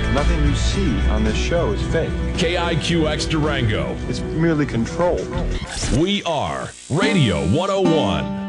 Nothing you see on this show is fake. KIQX Durango. It's merely controlled. We are Radio 101.